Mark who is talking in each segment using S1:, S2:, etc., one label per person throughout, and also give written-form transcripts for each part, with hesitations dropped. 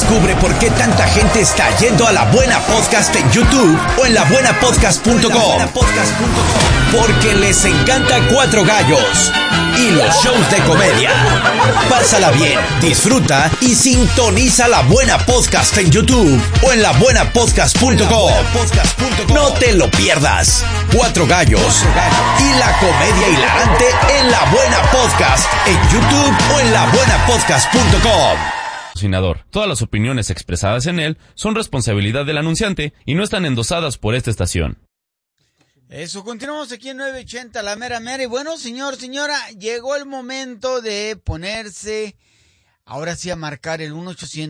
S1: Descubre por qué tanta gente está yendo a La Buena Podcast en YouTube o en labuenapodcast.com. Porque les encanta Cuatro Gallos y los shows de comedia. Pásala bien, disfruta y sintoniza La Buena Podcast en YouTube o en labuenapodcast.com. No te lo pierdas. Cuatro Gallos y la comedia hilarante en La Buena Podcast en YouTube o en labuenapodcast.com.
S2: Todas las opiniones expresadas en él son responsabilidad del anunciante y no están endosadas por esta estación.
S3: Eso, continuamos aquí en 980, la mera mera. Y bueno, señora, llegó el momento de ponerse, ahora sí, a marcar el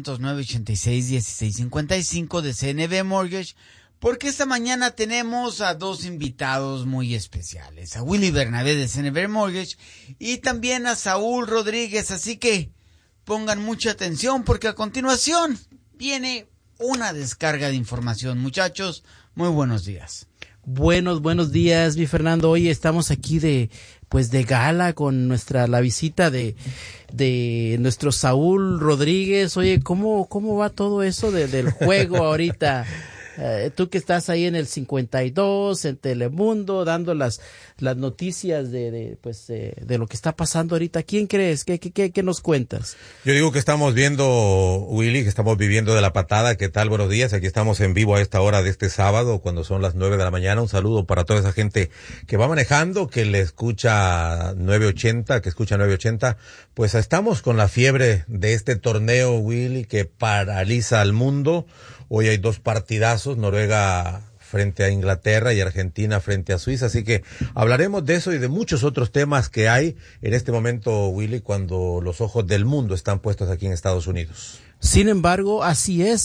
S3: 1-800-986-1655 de CNB Mortgage, porque esta mañana tenemos a dos invitados muy especiales, a Willy Bernabé de CNB Mortgage y también a Saúl Rodríguez, así que pongan mucha atención porque a continuación viene una descarga de información. Muchachos, muy buenos días.
S4: Buenos días, mi Fernando. Hoy estamos aquí de gala con la visita de nuestro Saúl Rodríguez. Oye, ¿cómo va todo eso del juego ahorita? Tú que estás ahí en el 52, en Telemundo, dando las noticias de lo que está pasando ahorita. ¿Quién crees? ¿Qué nos cuentas?
S5: Yo digo que estamos viendo, Willy, que estamos viviendo de la patada. ¿Qué tal? Buenos días. Aquí estamos en vivo a esta hora de este sábado, cuando son las 9 de la mañana. Un saludo para toda esa gente que va manejando, que le escucha 980, que escucha 980. Pues estamos con la fiebre de este torneo, Willy, que paraliza al mundo. Hoy hay dos partidazos, Noruega frente a Inglaterra y Argentina frente a Suiza, así que hablaremos de eso y de muchos otros temas que hay en este momento, Willy, cuando los ojos del mundo están puestos aquí en Estados Unidos.
S4: Sin embargo, así es,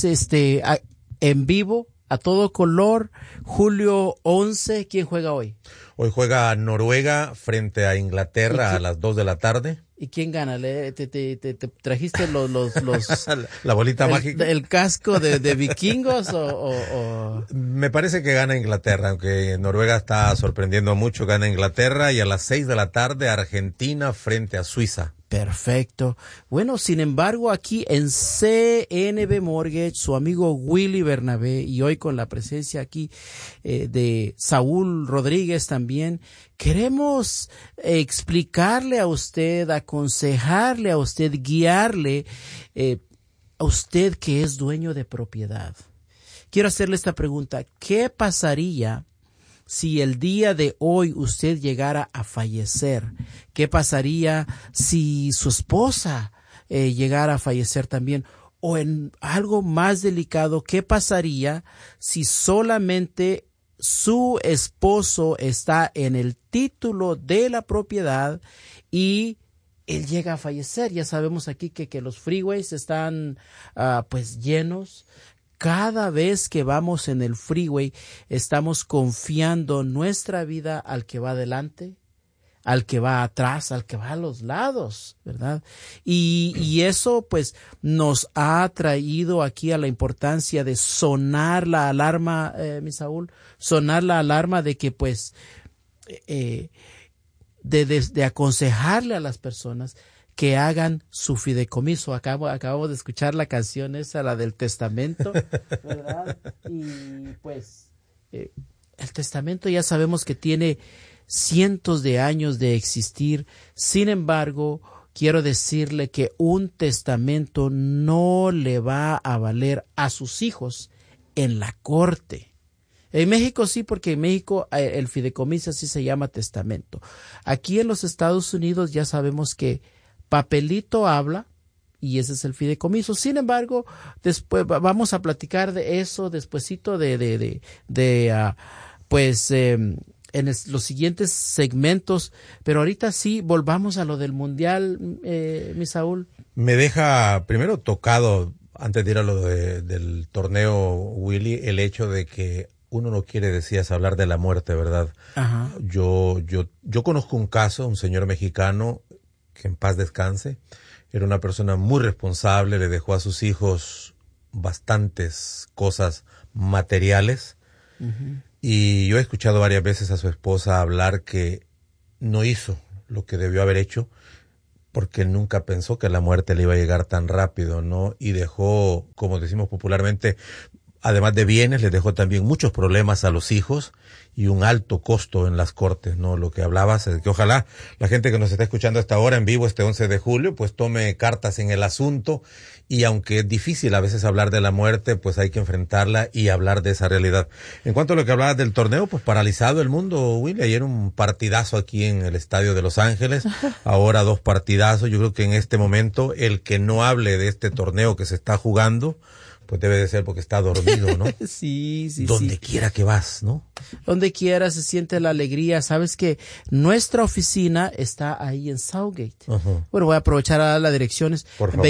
S4: en vivo, a todo color, julio 11, ¿quién juega hoy?
S5: Hoy juega Noruega frente a Inglaterra a las 2 de la tarde.
S4: ¿Y quién gana? ¿Te trajiste los
S5: la bolita mágica?
S4: ¿El casco de vikingos o?
S5: Me parece que gana Inglaterra, aunque Noruega está sorprendiendo mucho, gana Inglaterra, y a las 6 de la tarde Argentina frente a Suiza.
S4: Perfecto. Bueno, sin embargo, aquí en CNB Mortgage, su amigo Willy Bernabé, y hoy con la presencia aquí de Saúl Rodríguez también, queremos explicarle a usted, aconsejarle a usted, guiarle a usted que es dueño de propiedad. Quiero hacerle esta pregunta: ¿qué pasaría si el día de hoy usted llegara a fallecer? ¿Qué pasaría si su esposa llegara a fallecer también? O en algo más delicado, ¿qué pasaría si solamente su esposo está en el título de la propiedad y él llega a fallecer? Ya sabemos aquí que los freeways están llenos. Cada vez que vamos en el freeway, estamos confiando nuestra vida al que va adelante, al que va atrás, al que va a los lados, ¿verdad? Y eso, pues, nos ha traído aquí a la importancia de sonar la alarma, mi Saúl, sonar la alarma de que, pues, de aconsejarle a las personas que hagan su fideicomiso. Acabo de escuchar la canción esa, la del testamento, ¿verdad? Y pues el testamento ya sabemos que tiene cientos de años de existir. Sin embargo, quiero decirle que un testamento no le va a valer a sus hijos en la corte. En México sí, porque en México el fideicomiso así se llama testamento. Aquí en los Estados Unidos ya sabemos que papelito habla y ese es el fideicomiso. Sin embargo, después vamos a platicar de eso despuesito en los siguientes segmentos, pero ahorita sí volvamos a lo del mundial, mi Saúl.
S5: Me deja primero tocado, antes de ir a lo del torneo, Willy, el hecho de que uno no quiere, decías, hablar de la muerte, ¿verdad?
S4: Ajá.
S5: Yo conozco un caso, un señor mexicano, que en paz descanse, era una persona muy responsable, le dejó a sus hijos bastantes cosas materiales. Uh-huh. Y yo he escuchado varias veces a su esposa hablar que no hizo lo que debió haber hecho, porque nunca pensó que la muerte le iba a llegar tan rápido, ¿no? Y dejó, como decimos popularmente, además de bienes, le dejó también muchos problemas a los hijos y un alto costo en las cortes, ¿no? Lo que hablabas es que ojalá la gente que nos está escuchando a esta hora en vivo, este 11 de julio, pues tome cartas en el asunto, y aunque es difícil a veces hablar de la muerte, pues hay que enfrentarla y hablar de esa realidad. En cuanto a lo que hablabas del torneo, pues paralizado el mundo, Willy. Ayer un partidazo aquí en el estadio de Los Ángeles, ahora 2 partidazos. Yo creo que en este momento el que no hable de este torneo que se está jugando, pues debe de ser porque está dormido, ¿no?
S4: Sí.
S5: Donde quiera que vas, ¿no?
S4: Donde quiera se siente la alegría. Sabes que nuestra oficina está ahí en Southgate.
S5: Uh-huh.
S4: Bueno, voy a aprovechar a dar las direcciones.
S5: Por favor.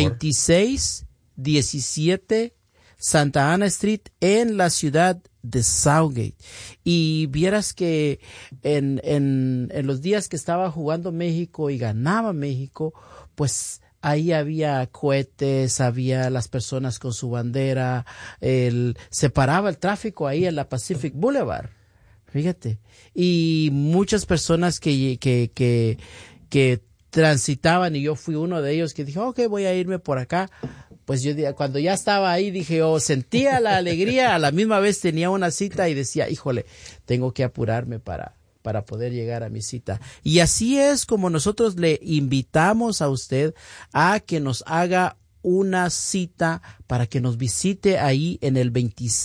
S4: 2617 Santa Ana Street en la ciudad de Southgate. Y vieras que en los días que estaba jugando México y ganaba México, pues ahí había cohetes, había las personas con su bandera, se paraba el tráfico ahí en la Pacific Boulevard, fíjate, y muchas personas que transitaban, y yo fui uno de ellos que dije, okay, voy a irme por acá. Pues yo cuando ya estaba ahí dije, sentía la alegría, a la misma vez tenía una cita y decía, híjole, tengo que apurarme para poder llegar a mi cita. Y así es como nosotros le invitamos a usted a que nos haga una cita para que nos visite ahí en el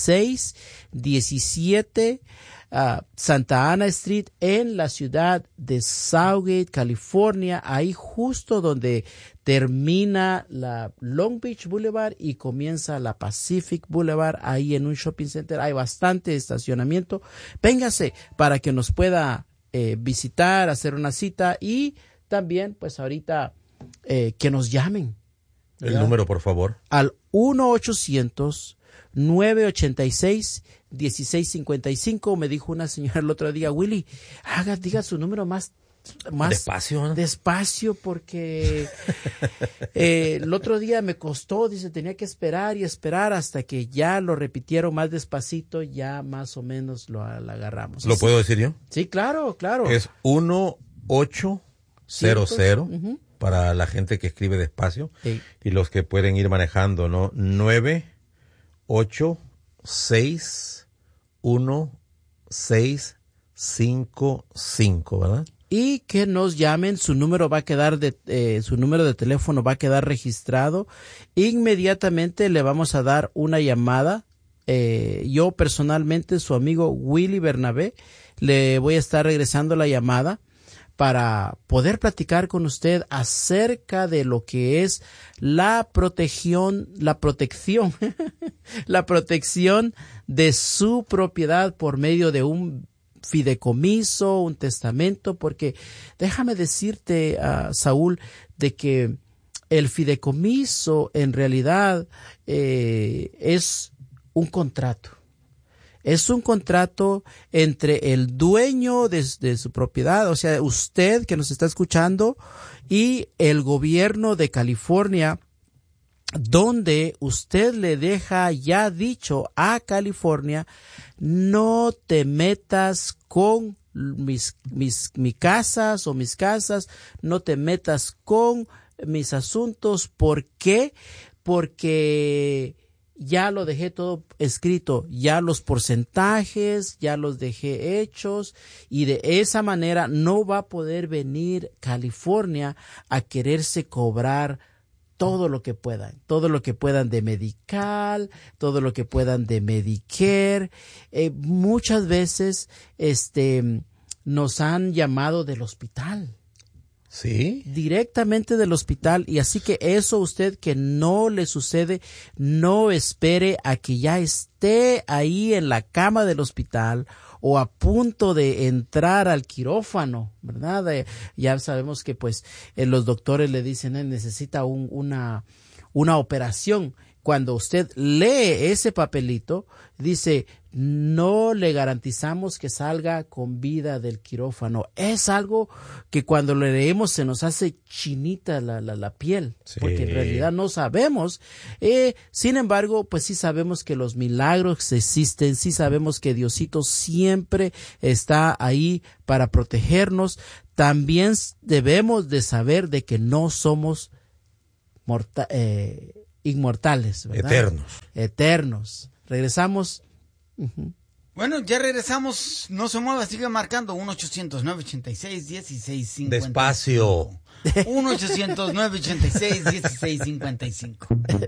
S4: 2617 Santa Ana Street en la ciudad de Southgate, California, ahí justo donde termina la Long Beach Boulevard y comienza la Pacific Boulevard, ahí en un shopping center. Hay bastante estacionamiento. Véngase para que nos pueda visitar, hacer una cita, y también pues ahorita que nos llamen.
S5: El número, por favor.
S4: Al 1-800-986-1655. Me dijo una señora el otro día, Willy, diga su número más
S5: despacio, ¿no?
S4: Despacio, porque el otro día me costó, dice, tenía que esperar y esperar hasta que ya lo repitieron más despacito, ya más o menos lo agarramos.
S5: ¿Lo puedo decir yo?
S4: Sí, claro.
S5: Es 1800, uh-huh. Para la gente que escribe despacio, sí. Y los que pueden ir manejando, ¿no? 9861655, ¿verdad?
S4: Y que nos llamen, su número va a quedar su número de teléfono va a quedar registrado. Inmediatamente le vamos a dar una llamada. Yo personalmente, su amigo Willy Bernabé, le voy a estar regresando la llamada para poder platicar con usted acerca de lo que es la protección de su propiedad por medio de un fideicomiso, un testamento, porque déjame decirte, Saúl, de que el fideicomiso en realidad es un contrato. Es un contrato entre el dueño de su propiedad, o sea, usted que nos está escuchando, y el gobierno de California, donde usted le deja ya dicho a California, no te metas con mis casas o mis casas, no te metas con mis asuntos. ¿Por qué? Porque ya lo dejé todo escrito, ya los porcentajes, ya los dejé hechos, y de esa manera no va a poder venir California a quererse cobrar todo lo que puedan de Medical, todo lo que puedan de Medicare. Muchas veces nos han llamado del hospital.
S5: Sí.
S4: Directamente del hospital, y así que eso usted que no le sucede, no espere a que ya esté ahí en la cama del hospital o a punto de entrar al quirófano, ¿verdad? Ya sabemos que pues los doctores le dicen, necesita una operación. Cuando usted lee ese papelito, dice, no le garantizamos que salga con vida del quirófano. Es algo que cuando lo leemos se nos hace chinita la piel, sí. Porque en realidad no sabemos. Sin embargo, pues sí sabemos que los milagros existen, sí sabemos que Diosito siempre está ahí para protegernos. también debemos de saber de que no somos inmortales, ¿verdad? Eternos. Regresamos.
S3: Bueno, ya regresamos. No se mueva, sigue marcando 1-800-986-1655.
S5: Despacio.
S3: 1-800-986-1655.